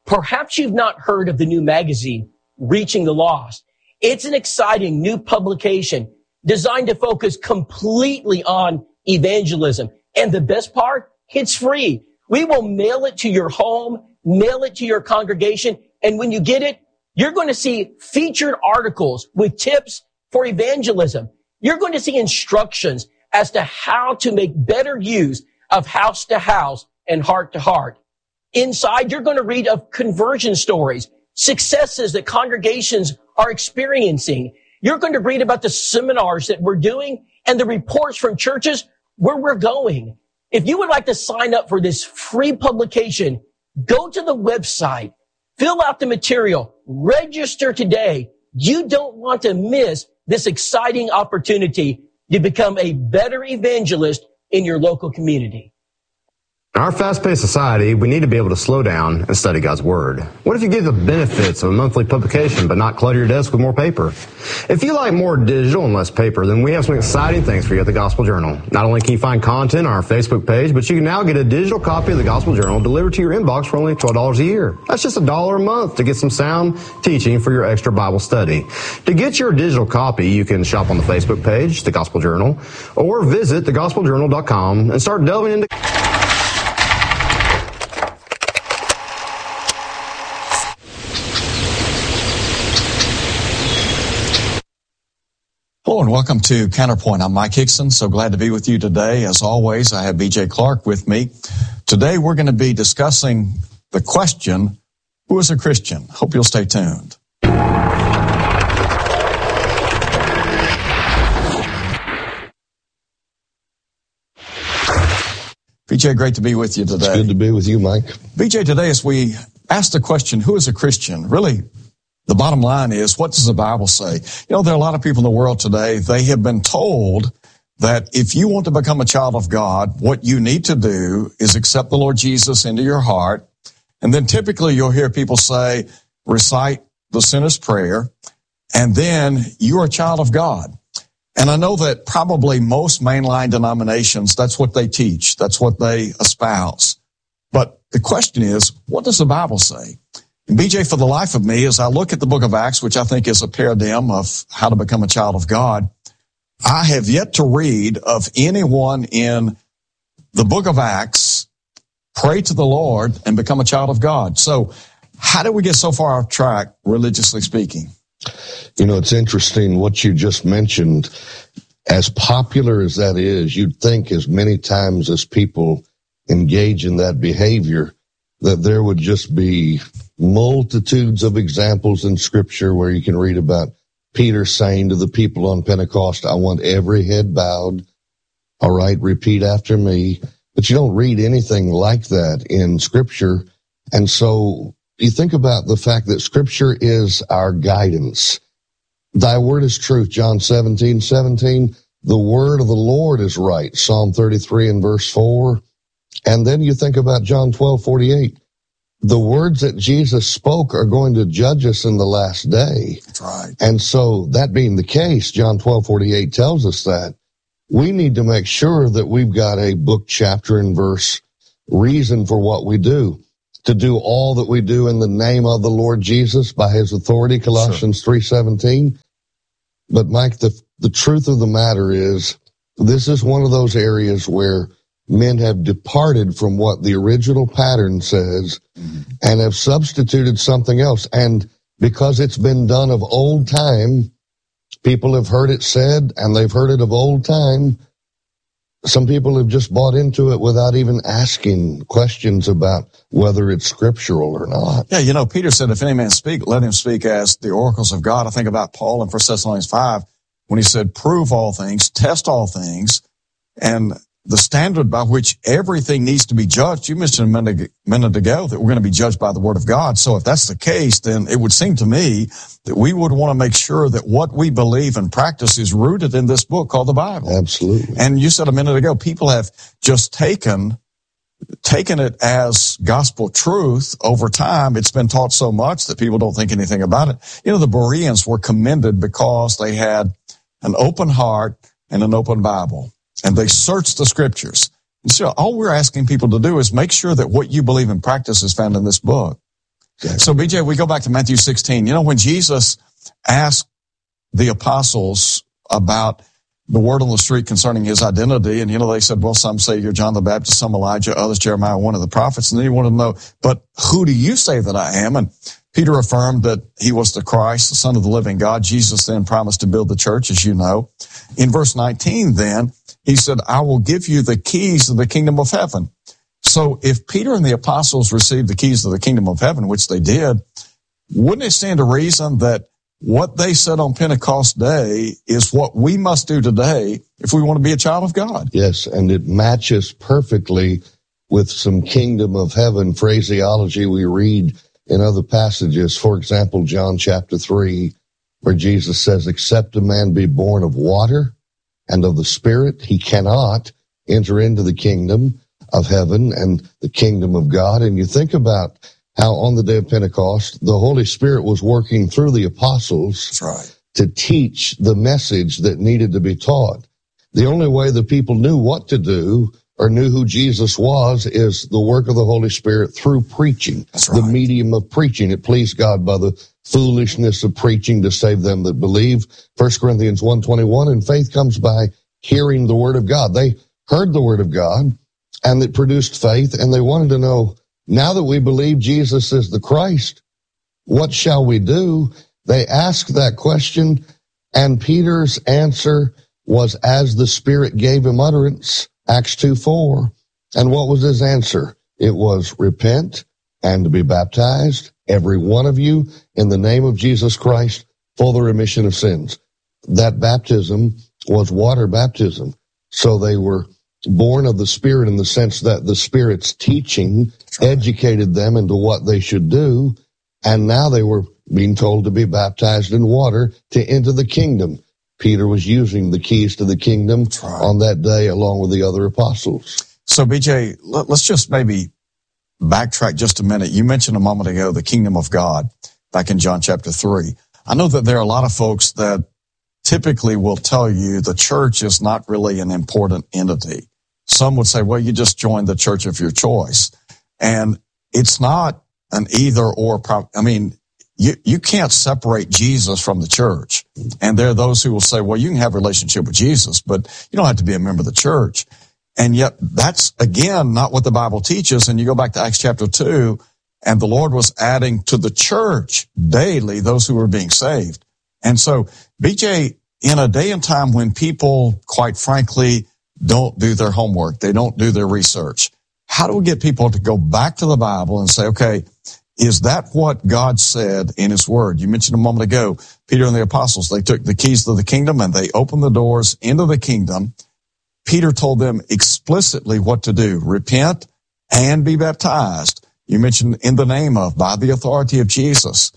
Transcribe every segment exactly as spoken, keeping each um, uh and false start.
Perhaps you've not heard of the new magazine, Reaching the Lost. It's an exciting new publication designed to focus completely on evangelism. And the best part, it's free. We will mail it to your home, mail it to your congregation. And when you get it, you're going to see featured articles with tips for evangelism. You're going to see instructions as to how to make better use of house to house and heart to heart. Inside, you're going to read of conversion stories, successes that congregations are experiencing. You're going to read about the seminars that we're doing and the reports from churches where we're going. If you would like to sign up for this free publication, go to the website, fill out the material, register today. You don't want to miss this exciting opportunity to become a better evangelist in your local community. In our fast-paced society, we need to be able to slow down and study God's Word. What if you get the benefits of a monthly publication but not clutter your desk with more paper? If you like more digital and less paper, then we have some exciting things for you at the Gospel Journal. Not only can you find content on our Facebook page, but you can now get a digital copy of the Gospel Journal delivered to your inbox for only twelve dollars a year. That's just a dollar a month to get some sound teaching for your extra Bible study. To get your digital copy, you can shop on the Facebook page, the Gospel Journal, or visit the gospel journal dot com and start delving into... Hello and welcome to Counterpoint. I'm Mike Hickson. So glad to be with you today. As always, I have B J Clark with me. Today we're going to be discussing the question, who is a Christian? Hope you'll stay tuned. B J, great to be with you today. It's good to be with you, Mike. B J, today as we ask the question, who is a Christian? Really, the bottom line is, what does the Bible say? You know, there are a lot of people in the world today, they have been told that if you want to become a child of God, what you need to do is accept the Lord Jesus into your heart. And then typically you'll hear people say, recite the sinner's prayer, and then you're a child of God. And I know that probably most mainline denominations, that's what they teach. That's what they espouse. But the question is, what does the Bible say? And B J, for the life of me, as I look at the book of Acts, which I think is a paradigm of how to become a child of God, I have yet to read of anyone in the book of Acts pray to the Lord and become a child of God. So how did we get so far off track, religiously speaking? You know, it's interesting what you just mentioned. As popular as that is, you'd think as many times as people engage in that behavior, that there would just be multitudes of examples in Scripture where you can read about Peter saying to the people on Pentecost, I want every head bowed. All right, repeat after me. But you don't read anything like that in Scripture. And so you think about the fact that Scripture is our guidance. Thy word is truth, John seventeen seventeen. The word of the Lord is right, Psalm thirty-three and verse four. And then you think about John twelve forty-eight. The words that Jesus spoke are going to judge us in the last day. That's right. And so that being the case, John twelve forty-eight tells us that we need to make sure that we've got a book, chapter, and verse reason for what we do. To do all that we do in the name of the Lord Jesus by his authority, Colossians sure. three seventeen. But Mike, the, the truth of the matter is, this is one of those areas where men have departed from what the original pattern says mm-hmm. and have substituted something else. And because it's been done of old time, people have heard it said and they've heard it of old time. Some people have just bought into it without even asking questions about whether it's scriptural or not. Yeah, you know, Peter said, if any man speak, let him speak as the oracles of God. I think about Paul in First Thessalonians five when he said, prove all things, test all things, and the standard by which everything needs to be judged. You mentioned a minute, minute ago that we're going to be judged by the word of God. So if that's the case, then it would seem to me that we would want to make sure that what we believe and practice is rooted in this book called the Bible. Absolutely. And you said a minute ago, people have just taken, taken it as gospel truth over time. It's been taught so much that people don't think anything about it. You know, the Bereans were commended because they had an open heart and an open Bible. And they search the scriptures. And so all we're asking people to do is make sure that what you believe and practice is found in this book. Okay. So, B J, we go back to Matthew sixteen. You know, when Jesus asked the apostles about the word on the street concerning his identity, and, you know, they said, well, some say you're John the Baptist, some Elijah, others Jeremiah, one of the prophets. And then he wanted to know, but who do you say that I am? And Peter affirmed that he was the Christ, the Son of the living God. Jesus then promised to build the church, as you know. In verse nineteen, then, he said, I will give you the keys of the kingdom of heaven. So if Peter and the apostles received the keys of the kingdom of heaven, which they did, wouldn't it stand to reason that what they said on Pentecost Day is what we must do today if we want to be a child of God? Yes, and it matches perfectly with some kingdom of heaven phraseology we read in other passages. For example, John chapter three, where Jesus says, except a man be born of water and of the Spirit, he cannot enter into the kingdom of heaven and the kingdom of God. And you think about how on the day of Pentecost, the Holy Spirit was working through the apostles That's right. to teach the message that needed to be taught. The only way the people knew what to do or knew who Jesus was is the work of the Holy Spirit through preaching, That's right. the medium of preaching. It pleased God by the foolishness of preaching to save them that believe. First Corinthians one twenty-one, and faith comes by hearing the word of God. They heard the word of God, and it produced faith, and they wanted to know, now that we believe Jesus is the Christ, what shall we do? They asked that question, and Peter's answer was as the Spirit gave him utterance, Acts two four. And what was his answer? It was repent and to be baptized, every one of you, in the name of Jesus Christ, for the remission of sins. That baptism was water baptism. So they were born of the Spirit in the sense that the Spirit's teaching educated them into what they should do, and now they were being told to be baptized in water to enter the kingdom. Peter was using the keys to the kingdom right. on that day along with the other apostles. So, B J, let's just maybe backtrack just a minute. You mentioned a moment ago the kingdom of God back in John chapter three. I know that there are a lot of folks that typically will tell you the church is not really an important entity. Some would say, well, you just joined the church of your choice. And it's not an either or. Pro- I mean, you, you can't separate Jesus from the church. And there are those who will say, well, you can have a relationship with Jesus, but you don't have to be a member of the church. And yet that's, again, not what the Bible teaches. And you go back to Acts chapter two, and the Lord was adding to the church daily those who were being saved. And so, B J, in a day and time when people, quite frankly, don't do their homework, they don't do their research, how do we get people to go back to the Bible and say, okay, is that what God said in his word? You mentioned a moment ago, Peter and the apostles, they took the keys to the kingdom and they opened the doors into the kingdom. Peter told them explicitly what to do: repent and be baptized. You mentioned in the name of, by the authority of Jesus.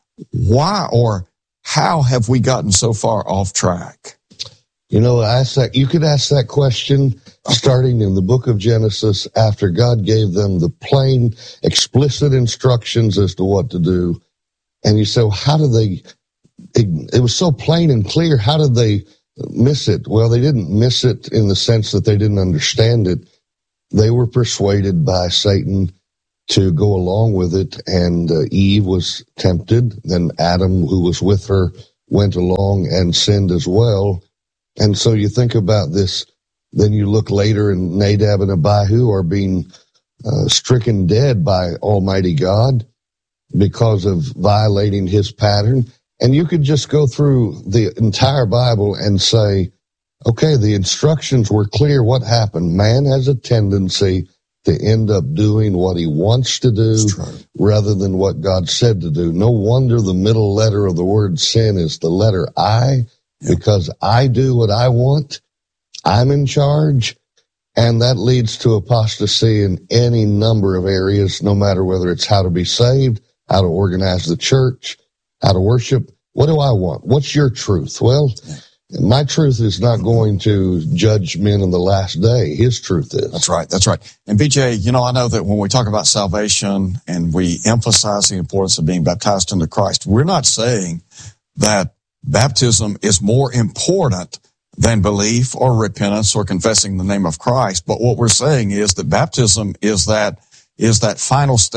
Why or how have we gotten so far off track? You know, I ask that, you could ask that question starting in the book of Genesis after God gave them the plain, explicit instructions as to what to do. And you say, well, how did they, it, it was so plain and clear, how did they miss it? Well, they didn't miss it in the sense that they didn't understand it. They were persuaded by Satan to go along with it, and uh, Eve was tempted. Then Adam, who was with her, went along and sinned as well. And so you think about this, then you look later and Nadab and Abihu are being uh, stricken dead by Almighty God because of violating his pattern. And you could just go through the entire Bible and say, okay, the instructions were clear. What happened? Man has a tendency to end up doing what he wants to do rather than what God said to do. No wonder the middle letter of the word sin is the letter I, because I do what I want. I'm in charge. And that leads to apostasy in any number of areas, no matter whether it's how to be saved, how to organize the church, how to worship. What do I want? What's your truth? Well, my truth is not going to judge men in the last day. His truth is. That's right. That's right. And B J, you know, I know that when we talk about salvation and we emphasize the importance of being baptized into Christ, we're not saying that baptism is more important than belief or repentance or confessing the name of Christ. But what we're saying is that baptism is that, is that final step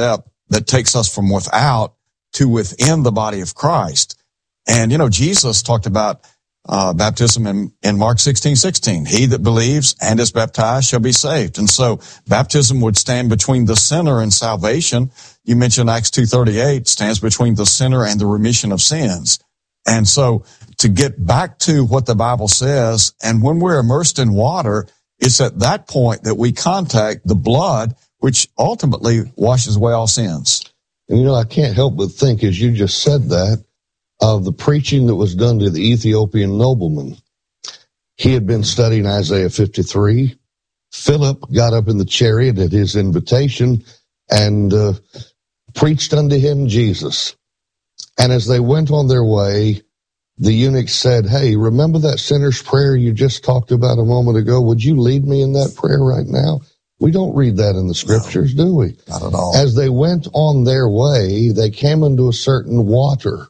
that takes us from without to within the body of Christ. And, you know, Jesus talked about uh, baptism in, in Mark sixteen sixteen. He that believes and is baptized shall be saved. And so baptism would stand between the sinner and salvation. You mentioned Acts two thirty-eight stands between the sinner and the remission of sins. And so to get back to what the Bible says, and when we're immersed in water, it's at that point that we contact the blood, which ultimately washes away all sins. And, you know, I can't help but think, as you just said that, of the preaching that was done to the Ethiopian nobleman. He had been studying Isaiah fifty-three. Philip got up in the chariot at his invitation and uh, preached unto him Jesus. And as they went on their way, the eunuch said, hey, remember that sinner's prayer you just talked about a moment ago? Would you lead me in that prayer right now? We don't read that in the scriptures, no, do we? Not at all. As they went on their way, they came into a certain water.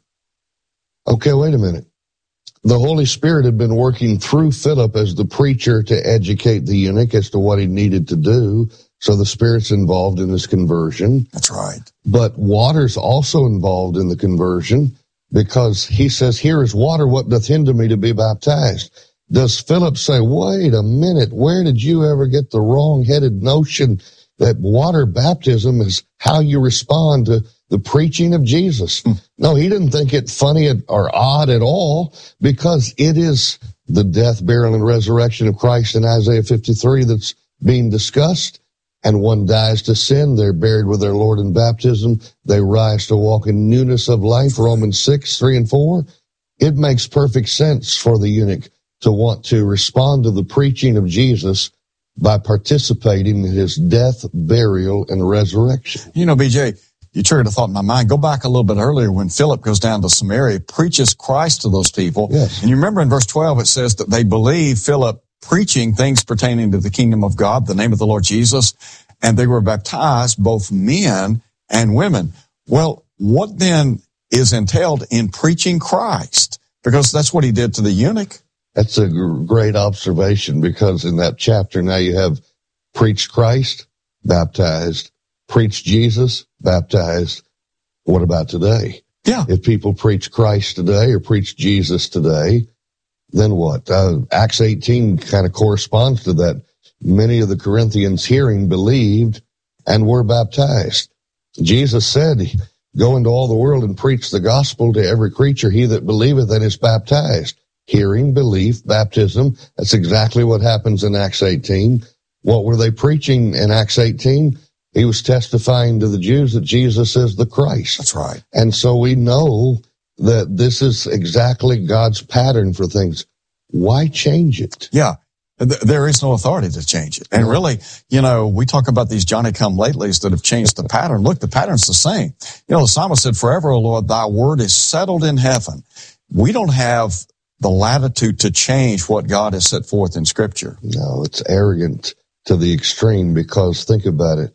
Okay, wait a minute. The Holy Spirit had been working through Philip as the preacher to educate the eunuch as to what he needed to do. So the Spirit's involved in his conversion. That's right. But water's also involved in the conversion, because he says, here is water, what doth hinder me to be baptized? Does Philip say, wait a minute, where did you ever get the wrong-headed notion that water baptism is how you respond to the preaching of Jesus? Mm. No, he didn't think it funny or odd at all, because it is the death, burial, and resurrection of Christ in Isaiah fifty-three that's being discussed. And one dies to sin, they're buried with their Lord in baptism, they rise to walk in newness of life, Romans six, three and four. It makes perfect sense for the eunuch to want to respond to the preaching of Jesus by participating in his death, burial, and resurrection. You know, B J, you triggered a thought in my mind. Go back a little bit earlier when Philip goes down to Samaria, preaches Christ to those people. Yes. And you remember in verse twelve, it says that they believe Philip preaching things pertaining to the kingdom of God, the name of the Lord Jesus, and they were baptized, both men and women. Well, what then is entailed in preaching Christ? Because that's what he did to the eunuch. That's a great observation, because in that chapter now you have preached Christ, baptized, preached Jesus, baptized. What about today? Yeah. If people preach Christ today or preach Jesus today, then what? Uh, Acts eighteen kind of corresponds to that. Many of the Corinthians hearing believed and were baptized. Jesus said, go into all the world and preach the gospel to every creature. He that believeth and is baptized. Hearing, belief, baptism. That's exactly what happens in Acts eighteen. What were they preaching in Acts eighteen? He was testifying to the Jews that Jesus is the Christ. That's right. And so we know that this is exactly God's pattern for things. Why change it? Yeah. There is no authority to change it. And really, you know, we talk about these Johnny-come-latelys that have changed the pattern. Look, the pattern's the same. You know, the psalmist said, forever, O Lord, thy word is settled in heaven. We don't have the latitude to change what God has set forth in Scripture. No, it's arrogant to the extreme, because think about it.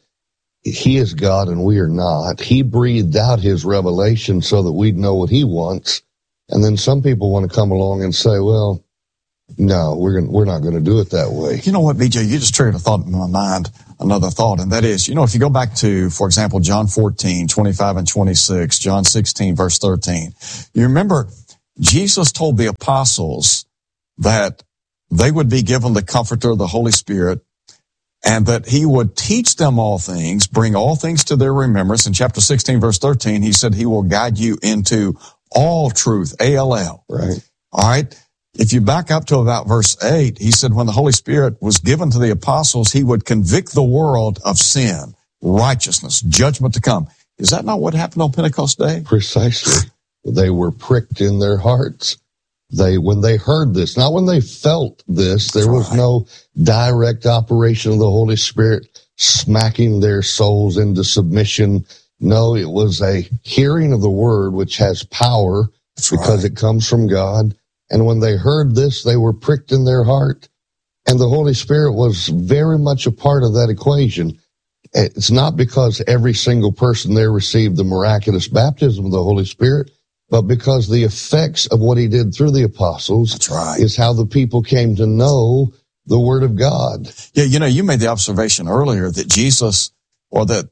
He is God and we are not. He breathed out his revelation so that we'd know what he wants. And then some people want to come along and say, well, no, we're gonna, we're not going to do it that way. You know what, B J? You just triggered a thought in my mind, another thought, and that is, you know, if you go back to, for example, John fourteen, twenty-five and twenty-six, John sixteen, verse thirteen, you remember Jesus told the apostles that they would be given the Comforter, the Holy Spirit, and that he would teach them all things, bring all things to their remembrance. In chapter sixteen, verse thirteen, he said he will guide you into all truth, A L L. Right. All right. If you back up to about verse eight, he said when the Holy Spirit was given to the apostles, he would convict the world of sin, righteousness, judgment to come. Is that not what happened on Pentecost Day? Precisely. They were pricked in their hearts. They, when they heard this, not when they felt this, there was no direct operation of the Holy Spirit smacking their souls into submission. No, it was a hearing of the word, which has power because it comes from God. And when they heard this, they were pricked in their heart. And the Holy Spirit was very much a part of that equation. It's not because every single person there received the miraculous baptism of the Holy Spirit, but because the effects of what he did through the apostles That's right. is how the people came to know the Word of God. Yeah, you know, you made the observation earlier that Jesus, or that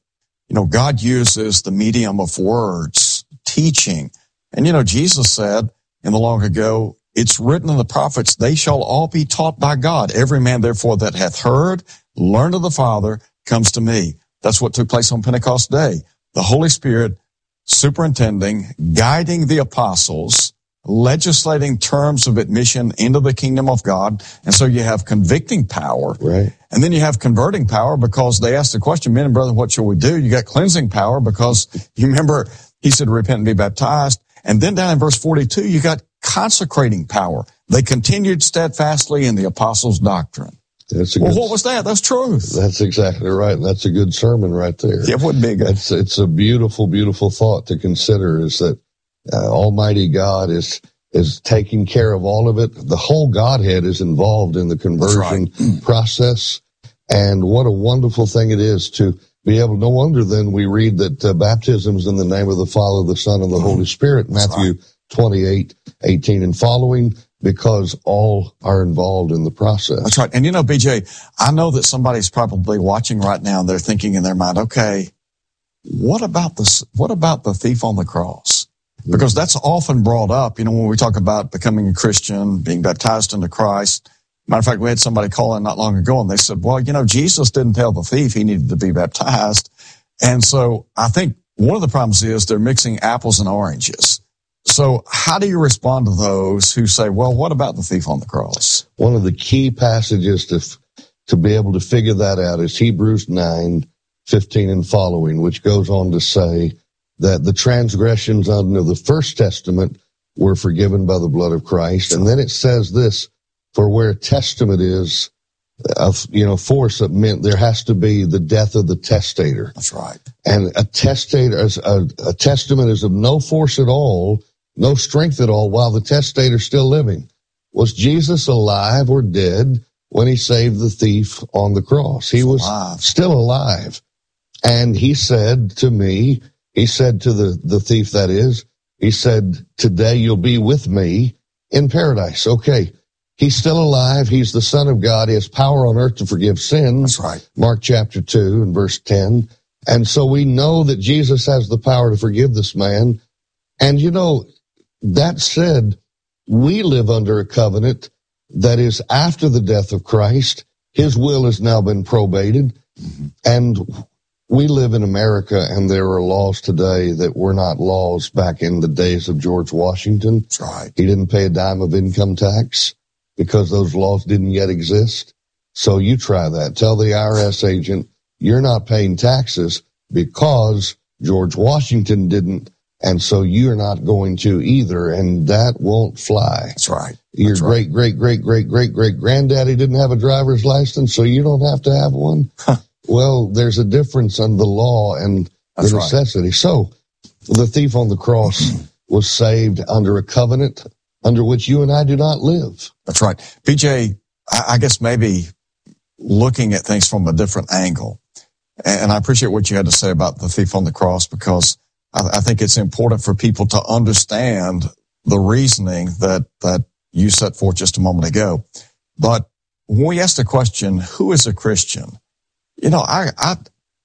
You know, God uses the medium of words, teaching. And, you know, Jesus said in the long ago, it's written in the prophets, they shall all be taught by God. Every man, therefore, that hath heard, learned of the Father, comes to me. That's what took place on Pentecost Day. The Holy Spirit superintending, guiding the apostles, legislating terms of admission into the kingdom of God. And so you have convicting power. Right. And then you have converting power because they asked the question, men and brethren, what shall we do? You got cleansing power because you remember he said, repent and be baptized. And then down in verse forty-two, you got consecrating power. They continued steadfastly in the apostles' doctrine. That's a well, good, what was that? That's truth. That's exactly right. And that's a good sermon right there. Yeah, it would be good. It's, it's a beautiful, beautiful thought to consider is that uh, Almighty God is is taking care of all of it. The whole Godhead is involved in the conversion right. process. And what a wonderful thing it is to be able, no wonder then we read that uh, baptisms in the name of the Father, the Son, and the mm-hmm. Holy Spirit, That's Matthew right. twenty-eight, eighteen and following, because all are involved in the process. That's right. And you know, B J, I know that somebody's probably watching right now and they're thinking in their mind, okay, what about this? What about the thief on the cross? Because that's often brought up, you know, when we talk about becoming a Christian, being baptized into Christ. Matter of fact, we had somebody call in not long ago and they said, well, you know, Jesus didn't tell the thief he needed to be baptized. And so I think one of the problems is they're mixing apples and oranges. So how do you respond to those who say, well, what about the thief on the cross? One of the key passages to to be able to figure that out is Hebrews nine, fifteen and following, which goes on to say that the transgressions under the first testament were forgiven by the blood of Christ. And then it says this, for where a testament is, of, you know, force, it meant there has to be the death of the testator. That's right. And a testator, a, a testament is of no force at all, no strength at all, while the testator's still living. Was Jesus alive or dead when he saved the thief on the cross? He was alive. Still alive. And he said to me, he said to the, the thief, that is, he said, today you'll be with me in paradise. Okay. He's still alive. He's the Son of God. He has power on earth to forgive sins. That's right. Mark chapter two and verse ten. And so we know that Jesus has the power to forgive this man. And you know, that said, we live under a covenant that is after the death of Christ. His will has now been probated. Mm-hmm. And we live in America, and there are laws today that were not laws back in the days of George Washington. That's right. He didn't pay a dime of income tax because those laws didn't yet exist. So you try that. Tell the I R S agent you're not paying taxes because George Washington didn't, and so you're not going to either, and that won't fly. That's right. Your That's great, right. great, great, great, great, great granddaddy didn't have a driver's license, so you don't have to have one. Huh. Well, there's a difference in the law and That's the necessity. Right. So the thief on the cross was saved under a covenant under which you and I do not live. That's right. B J, I guess maybe looking at things from a different angle. And I appreciate what you had to say about the thief on the cross, because I think it's important for people to understand the reasoning that, that you set forth just a moment ago. But when we ask the question, who is a Christian? You know, I, I,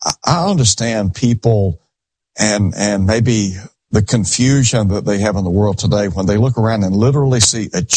I understand people and, and maybe the confusion that they have in the world today when they look around and literally see a